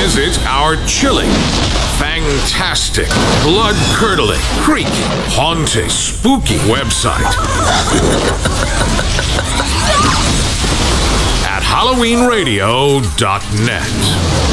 Visit our chilling, fantastic, blood-curdling, creepy, haunting, spooky website at HalloweenRadio.net.